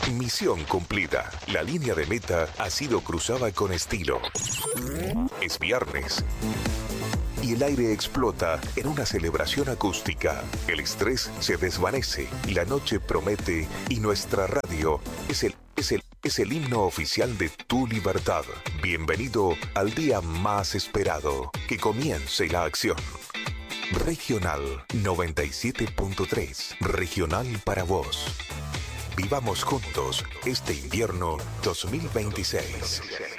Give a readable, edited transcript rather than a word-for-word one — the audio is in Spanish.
Misión cumplida. La línea de meta ha sido cruzada con estilo. Es viernes. Y el aire explota en una celebración acústica. El estrés se desvanece, la noche promete y nuestra radio es el himno oficial de tu libertad. Bienvenido al día más esperado. Que comience la acción. Regional 97.3. Regional para vos. Vivamos juntos este invierno 2026.